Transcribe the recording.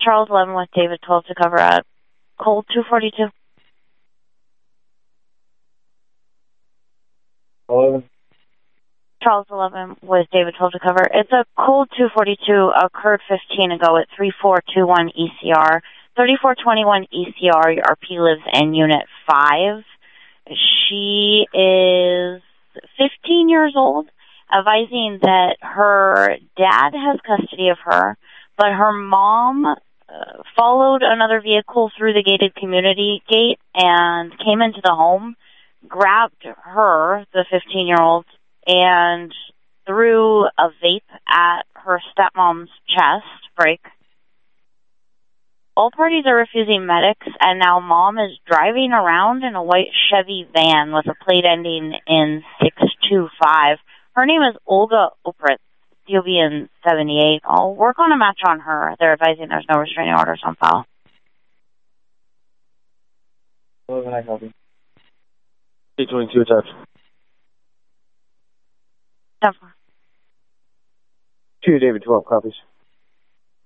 Charles 11 with David 12 to cover at Cold 242. 11. Charles 11 with David 12 to cover. It's a Cold 242 occurred 15 ago at 3421 ECR. 3421 ECR, your RP lives in Unit 5. She is 15 years old, advising that her dad has custody of her, but her mom followed another vehicle through the gated community gate and came into the home, grabbed her, the 15-year-old, and threw a vape at her stepmom's chest, break. All parties are refusing medics, and now mom is driving around in a white Chevy van with a plate ending in 625. Her name is Olga Opritz. You'll be in 78. I'll work on a match on her. They're advising there's no restraining orders on file. 11, I copy. 822 attached. 10-4. 2 David 12 copies.